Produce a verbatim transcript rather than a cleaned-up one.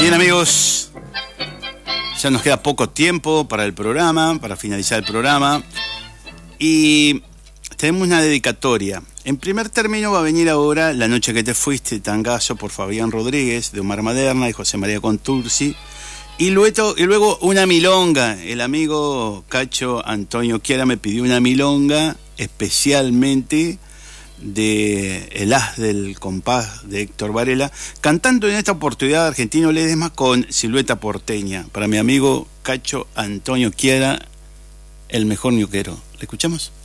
Bien, amigos, ya nos queda poco tiempo para el programa, para finalizar el programa, y tenemos una dedicatoria. En primer término va a venir ahora La noche que te fuiste, Tangazo, por Fabián Rodríguez, de Omar Maderna y José María Contursi, y luego, y luego una milonga. El amigo Cacho Antonio Chiara me pidió una milonga especialmente de El As del Compás de Héctor Varela, cantando en esta oportunidad Argentino Ledesma con Silueta Porteña, para mi amigo Cacho Antonio Chiara, el mejor ñuquero. ¿Le escuchamos?